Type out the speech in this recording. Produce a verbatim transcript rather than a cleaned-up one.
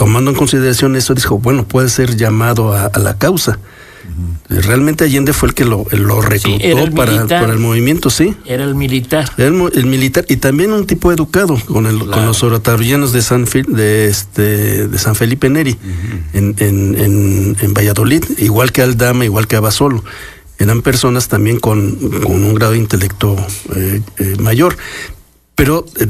tomando en consideración eso, dijo, bueno, puede ser llamado a, a la causa. Uh-huh. Realmente Allende fue el que lo, lo reclutó sí, el para, para el movimiento, sí. Era el militar. Era el, el militar, y también un tipo educado, con el claro. con los oratorianos de San de este de San Felipe Neri, uh-huh. en, en, en, en Valladolid, igual que Aldama, igual que Abasolo. Eran personas también con, con un grado de intelecto eh, eh, mayor. Pero